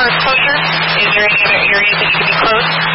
cars closure? Is there any other areas that need to be closed?